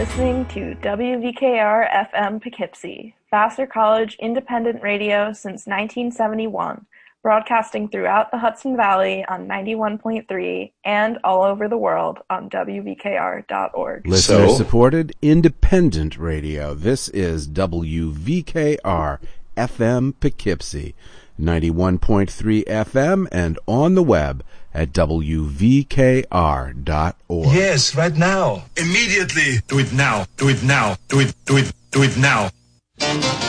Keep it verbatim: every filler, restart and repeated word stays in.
Listening to W V K R F M Poughkeepsie, Vassar College independent radio since nineteen seventy-one, broadcasting throughout the Hudson Valley on ninety-one point three and all over the world on W V K R dot org. Listener-supported independent radio. This is W V K R F M Poughkeepsie, ninety-one point three F M and on the web at W V K R dot org. Yes, right now. Immediately. Do it now. Do it now. Do it, do it, do it now.